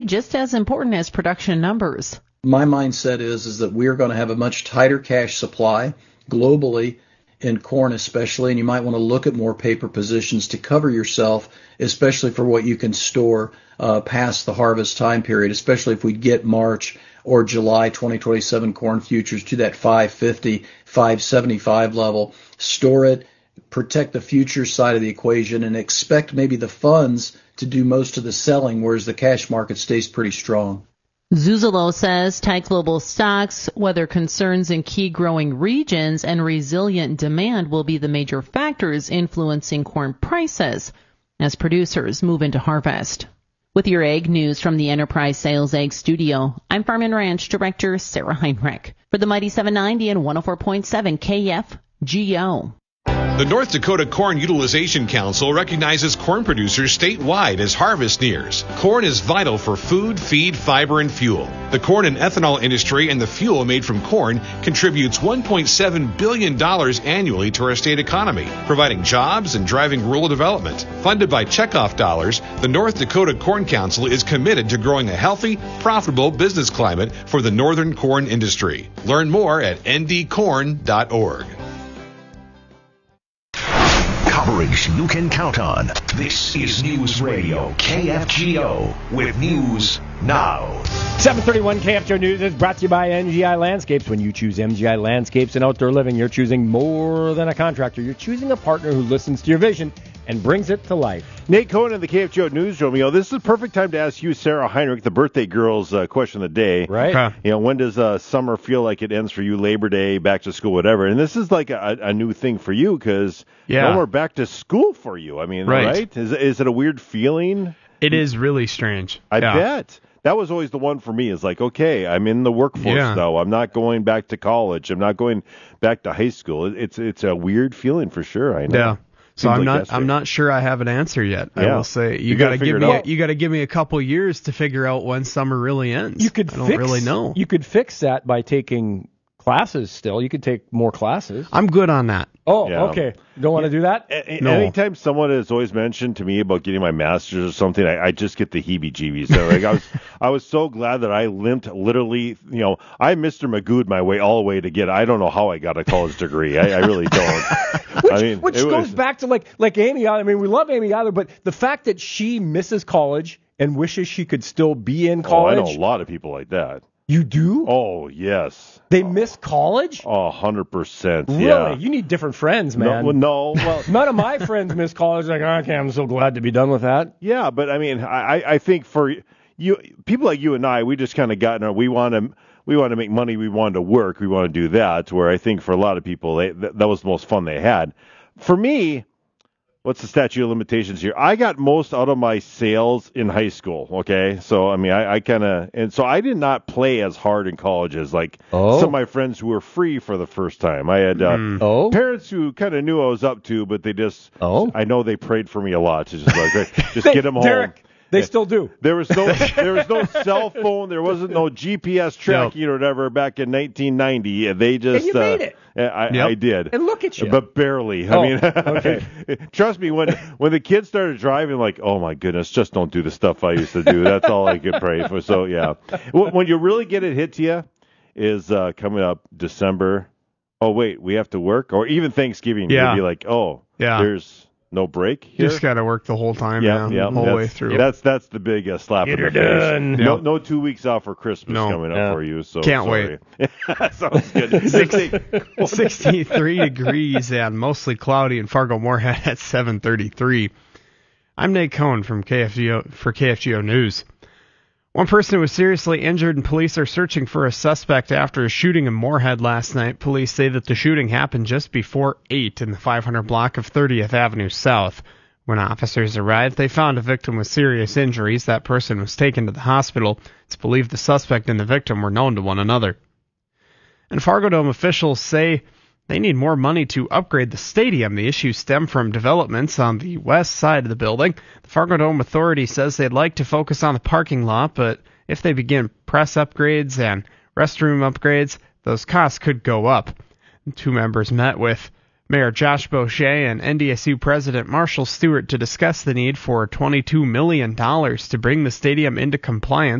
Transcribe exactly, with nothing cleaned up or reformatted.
just as important as production numbers. My mindset is, is that we're going to have a much tighter cash supply globally in corn especially, and you might want to look at more paper positions to cover yourself, especially for what you can store uh, past the harvest time period, especially if we get March or July twenty twenty-seven corn futures to that five fifty, five seventy-five level. Store it, protect the future side of the equation, and expect maybe the funds to do most of the selling, whereas the cash market stays pretty strong. Zuzolo says tight global stocks, weather concerns in key growing regions, and resilient demand will be the major factors influencing corn prices as producers move into harvest. With your ag news from the Enterprise Sales Ag Studio, I'm Farm and Ranch Director Sarah Heinrich for the Mighty seven ninety and one oh four point seven K F G O. The North Dakota Corn Utilization Council recognizes corn producers statewide as harvest nears. Corn is vital for food, feed, fiber, and fuel. The corn and ethanol industry and the fuel made from corn contributes one point seven billion dollars annually to our state economy, providing jobs and driving rural development. Funded by checkoff dollars, the North Dakota Corn Council is committed to growing a healthy, profitable business climate for the northern corn industry. Learn more at n d corn dot org. Coverage you can count on. This is News Radio K F G O with News Now. seven thirty-one K F G O News is brought to you by M G I Landscapes. When you choose M G I Landscapes and Outdoor Living, you're choosing more than a contractor. You're choosing a partner who listens to your vision and brings it to life. Nate Cohen in the K F G O Newsroom. You know, this is the perfect time to ask you, Sarah Heinrich, the birthday girl's uh, question of the day. Right. Huh. You know, when does uh, summer feel like it ends for you? Labor Day, back to school, whatever. And this is like a, a new thing for you because yeah. no more back to school for you. I mean, right? right? Is, is it a weird feeling? It is really strange. I yeah. bet. That was always the one for me. Is like, okay, I'm in the workforce yeah. though. I'm not going back to college. I'm not going back to high school. It's it's a weird feeling for sure. I know. Yeah. So Seems I'm like not yesterday. I'm not sure I have an answer yet. Yeah. I will say you, You got gotta to give figure it me a, out. you got to give me a couple years to figure out when summer really ends. You could I don't fix, really know. You could fix that by taking classes still. You could take more classes. I'm good on that. Oh, Yeah. okay. Don't want to do that? A- a- No. Anytime someone has always mentioned to me about getting my master's or something, I, I just get the heebie-jeebies. So, like, I was, I was so glad that I limped literally. You know, I Mister Magoo'd my way all the way to get. I don't know how I got a college degree. I, I really don't. Which, I mean, which it goes was, back to like like Amy. I mean, we love Amy Eiler, but the fact that she misses college and wishes she could still be in Oh, college. I know a lot of people like that. You do? Oh, yes. They miss college? Oh, one hundred percent. Really? Yeah. You need different friends, man. No, well, no. Well, None of my friends miss college. Like, okay, I'm so glad to be done with that. yeah, but I mean, I, I think for you, people like you and I, we just kind of got in our, we want to, we want to make money. We want to work. We want to do that. Where I think for a lot of people, they, that, that was the most fun they had. For me, what's the statute of limitations here? I got most out of my sales in high school, okay? So, I mean, I, I kind of, and so I did not play as hard in college as, like, Oh. some of my friends who were free for the first time. I had uh, Oh? parents who kind of knew I was up to, but they just, Oh? I know they prayed for me a lot to just, like, hey, just They- get them home. Derek, they still do. There was no there was no cell phone. There wasn't no G P S tracking or whatever back in nineteen ninety. They just And you uh, made it. I, Yep. I did. And look at you. But barely. Oh, I mean, okay. trust me, when when the kids started driving, like, oh my goodness, just don't do the stuff I used to do. That's all I could pray for. So yeah, Wh- when you really get it hit to you is uh, coming up December. Oh wait, we have to work, or even Thanksgiving. Yeah. You'd be like, oh, Yeah. there's no break You here. just got to work the whole time, Yeah, man, yeah, the whole that's, way through. That's that's the big uh, slap Get in the her face. done. No, Yep. no two weeks off for Christmas No. coming up Yeah. for you. So Can't sorry. Sounds good. Six- sixty-three degrees and mostly cloudy in Fargo-Moorhead at seven thirty-three. I'm Nate Cohen from K F G O for K F G O News. One person was seriously injured and police are searching for a suspect after a shooting in Moorhead last night. Police say that the shooting happened just before eight in the five hundred block of thirtieth Avenue South. When officers arrived, they found a victim with serious injuries. That person was taken to the hospital. It's believed the suspect and the victim were known to one another. And Fargo Dome officials say they need more money to upgrade the stadium. The issues stem from developments on the west side of the building. The Fargo Dome Authority says they'd like to focus on the parking lot, but if they begin press upgrades and restroom upgrades, those costs could go up. The two members met with Mayor Josh Boucher and N D S U President Marshall Stewart to discuss the need for twenty-two million dollars to bring the stadium into compliance